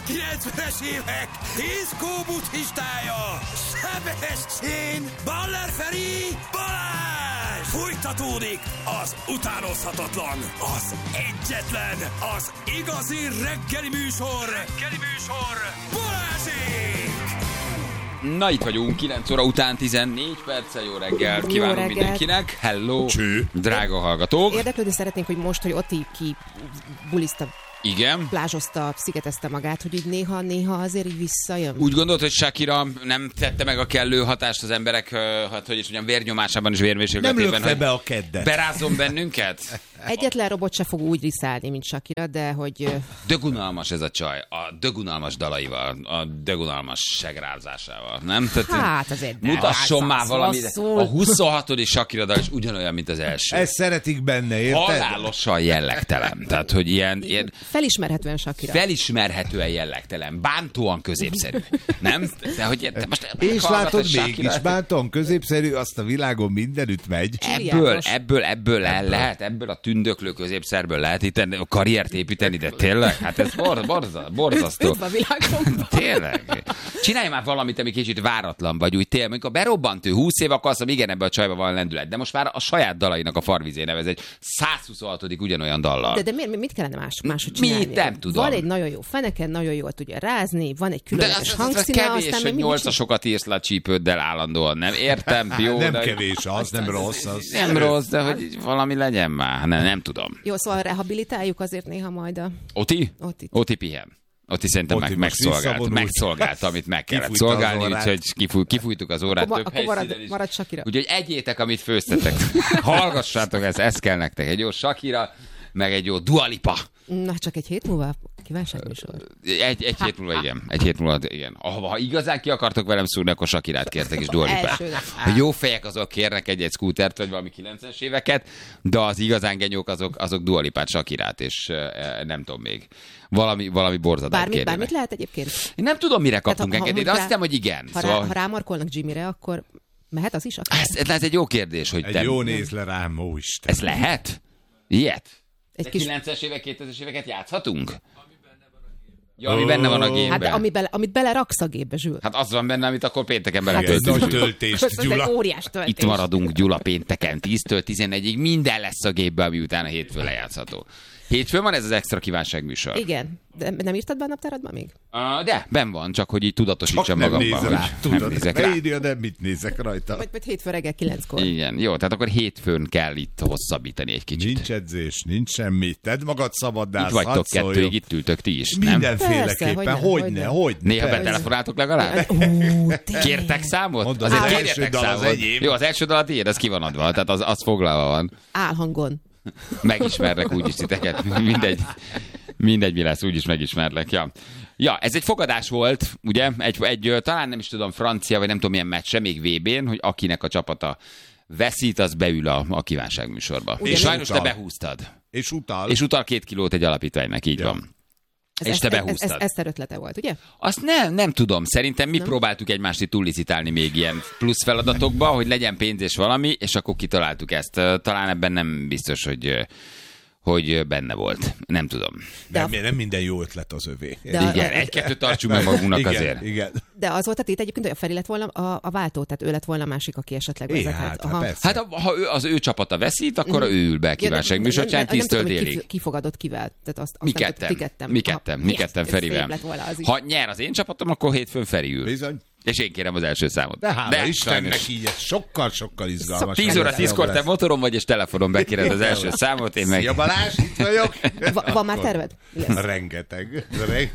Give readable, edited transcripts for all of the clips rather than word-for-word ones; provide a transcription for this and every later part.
90-es évek diszkó buddhistája, Sebestyén, Baller Feri, Balázs! Fújtatódik az utánozhatatlan, az egyetlen, az igazi reggeli műsor, Balázsék! Na, itt vagyunk, 9 óra után 14 perccel, jó reggel, kívánunk mindenkinek, hello, Cső. drága hallgatók. Érdeklődni szeretnénk, hogy most, hogy Oti ki buliszta, Igen. plázsozta, szigetezte magát, hogy így néha azért így visszajön. Úgy gondolt, hogy Shakira nem tette meg a kellő hatást az emberek, hát hogy is mondjam, vérnyomásában és vérmérsékletében. Nem lökte be a keddet. Berázzon bennünket? Egyetlen robot se fog úgy riszálni, mint Shakira, de hogy... Dögunalmas ez a csaj, a dögunalmas dalaival, a dögunalmas segrázásával, nem? Tehát Hát azért nem. mutasson már valamit. Rosszul. A 26. Shakira dal is ugyanolyan, mint az első. Ezt szeretik benne, érted? Halálosan jellegtelen. Tehát, hogy ilyen Felismerhetően Shakira. felismerhetően jellegtelen, bántóan középszerű. Nem? De hogy te most És látod, Shakirát, mégis bánton középszerű, azt a világon mindenütt megy. Ebből el lehet, ebből a tündöklő középszerből lehet itt a karriert építeni, de tényleg, hát ez borzasztó. Üdv a világon. Tényleg. Csinálj már valamit, ami kicsit váratlan vagy, úgy tényleg, amikor berobbant ő 20 év, akkor azt mondom, igen, ebben a csajban van lendület. De most már a saját dalainak a farvizé nevez egy 126. ugyanolyan dallal. De mit kellene máshogy csinálni? Mit? Nem tudom. Van egy nagyon jó feneken, nagyon jól tudja rázni, van egy De különleges az hangszíne, kevés, aztán hogy még 8-asokat írsz le a csípőddel állandóan, nem? Értem, jó. Nem de... kevés az, nem rossz az. Nem rossz, de hogy valami legyen már. Nem tudom. Jó, szóval rehabilitáljuk azért néha majd a... Oti? Otit. Oti pihen. Oti szerintem Oti most megszolgált, amit meg kellett Kifújta az szolgálni, órát. úgyhogy kifújtuk az órát több Akkor helyszínen is. marad Shakira. Úgyhogy egyétek, amit főztetek. Hallgassátok, ez kell nektek. Egy jó Shakira, meg egy jó Dua Lipa. Na, csak egy hét múlva kívánságműsor. Egy hét múlva, igen. Egy hét múlva, igen. Ha igazán ki akartok velem szúrni, akkor Shakirát kértek, és Dua Lipát. A jó fejek azok kérnek egy szkútert, vagy valami 90-es éveket, de az igazán genyók azok Dua Lipát, Shakirát, és nem tudom még. Valami borzadát kérnek. Bármit lehet egyébként? Én nem tudom, mire kapunk Tehát, engedélyt, de azt hiszem, hogy igen. Ha rámarkolnak Jimmyre, akkor mehet az is? Ez egy jó kérdés, hogy Egy jó néz le rám, ó Isten. Ez lehet? Ilyet? Egy De kis... 90-es évek, 2000-es éveket játszhatunk? Ja, ami benne van a gémben. Hát de amit beleraksz a gépbe, Zsül. Hát az van benne, amit akkor pénteken Egy beletöltünk. nagy töltés, Ez egy Gyula. óriás töltés. Itt maradunk, Gyula, pénteken 10-től 11-ig. Minden lesz a gépben, ami utána hétfő lejátszható. Hétfőn van ez az extra kívánságműsor. Igen. De nem írtad be a naptáradban még? De, benn van, csak hogy így tudatosítsam Csak nem magamban. néz rá, hogy tudod. nem nézek rá. Írja, de mit nézek rajta? Vagy hétfő reggel 9-kor. Igen, jó, tehát akkor hétfőn kell itt hosszabbítani egy kicsit. Nincs edzés, nincs semmi. Tedd magad szabaddá, Itt vagytok kettőig, itt ültök ti is, nem? Mindenféleképpen, Persze, hogyne. Néha persze. betelefonáltok legalább? Kértek számot? Mondod, Azért az első kérjetek dal az számot. enyém. Jó, az első dal a tiéd, az ki van adva, tehát az foglalva van. Álhangon. Megismerlek úgyis titeket. Mindegy, mi lesz, úgyis megismerlek. Ja, ez egy fogadás volt, ugye? Egy talán nem is tudom, francia, vagy nem tudom milyen meccse, még VB-n, hogy akinek a csapata veszít, az beül a kívánságműsorba. És sajnos te behúztad. És utal. És utal 2 kilót egy alapítványnak, így van. És te behúztad. Ez Eszter ötlete volt, ugye? Azt nem tudom. Szerintem mi próbáltuk egymást itt túllicitálni még ilyen plusz feladatokba, hogy legyen pénz és valami, és akkor kitaláltuk ezt. Talán ebben nem biztos, hogy benne volt. Nem tudom. Nem minden jó ötlet az övé. Igen, egy-kettőt tartsunk meg magunknak azért. Igen. De az volt a tét egyébként, hogy a Feri lett volna a váltó, tehát ő lett volna a másik, aki esetleg vezethet. Hát persze. Hát ha az ő csapata veszít, akkor ő ül be kívánságműsorcsán 10-től délig. Ki fogadott kivel? Tehát azt Mi ketten Ferivel. Ha nyer az én csapatom, akkor hétfőn Feri ül. Bizony. És én kérem az első számot. De hála Istennek sajnos. így ez sokkal izgalmas. 10 óra 10-kor te motoron vagy, és telefonon bekéred az első számot, én meg... Szia Balázs, itt vagyok. Van már terved? Rengeteg.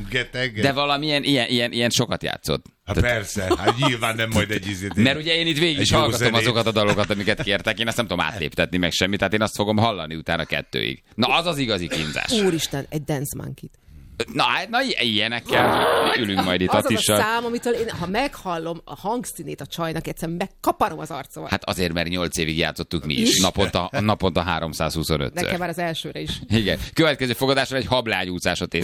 De valamilyen ilyen sokat játszott. Hát persze, hát nyilván nem majd egy izét. Mert ugye én itt végig is jó hallgatom zenét. azokat a dalokat, amiket kértek, én azt nem tudom átléptetni meg semmit, tehát én azt fogom hallani utána 2-ig. Na, az az igazi kínzás. Úristen, egy Dance Monkey-t. Na, ilyenekkel ülünk majd itt Az az a Attissal. szám, amitől én, ha meghallom a hangszínét a csajnak, egyszerűen megkaparom az arcomat. Hát azért, mert 8 évig játszottuk mi is. Naponta 325-ször. Nekem már az elsőre is. Igen. Következő fogadásra egy hablágyúszás a tét.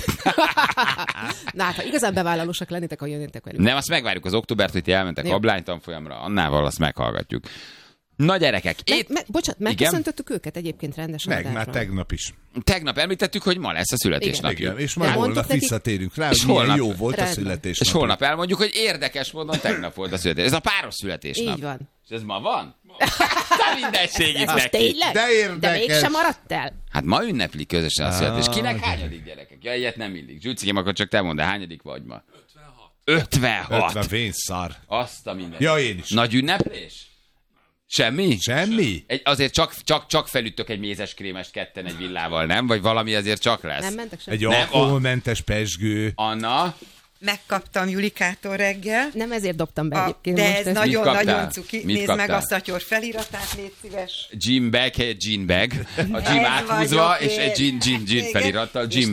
Na hát, ha igazán bevállalósak lennétek, ha jönnétek velünk. Nem, azt megvárjuk az októbert, hogy ti elmentek Jó. hablány tanfolyamra, annával azt meghallgatjuk. Na gyerekek, Bocsánat, megköszöntöttük őket egyébként rendesen. Meg már tegnap is. Tegnap említettük, hogy ma lesz a születésnapjuk. Igen, és majd holnap mondtuk visszatérünk rá, És hogy milyen holnap- jó volt a Rendben. születésnap. És holnap elmondjuk, hogy érdekes módon tegnap volt a születés. Ez a páros születésnap. Így van. És ez ma van? Te mindegség itt Ez most neki. tényleg? De érdekes. mégsem maradt el? Hát ma ünneplik közösen a születés. Kinek hányadik gyerekek? Ja, ilyet nem mindig. Zsücikém, akkor csak te mondd, de hányadik vagy ma? 56. 50 vénszar. Azt a minden. Ja, én is. Nagy ünneplés? Semmi? Semmi? Azért csak felüttök egy mézeskrémest ketten egy villával, nem? Vagy valami azért csak lesz? Nem mentek sem? Egy Nem, alkoholmentes pesgő. Anna, Megkaptam Julikától reggel. Nem ezért dobtam be egyébként. De most ez ezt. kaptál? nagyon-nagyon cuki. Mit Nézd meg kaptál? a szatyor feliratát, légy szíves. gym bag, egy gym bag. A gym Ez áthúzva, vagyok és egy én. gym Igen. felirattal. Gym